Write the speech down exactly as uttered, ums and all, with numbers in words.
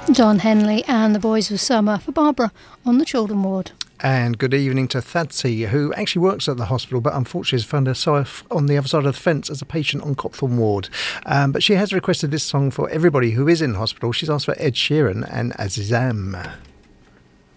Don Henley and the Boys of Summer for Barbara on the Children Ward. And good evening to Thadsy, who actually works at the hospital, but unfortunately has found herself on the other side of the fence as a patient on Copthorne Ward. Um, but she has requested this song for everybody who is in hospital. She's asked for Ed Sheeran and Azizam.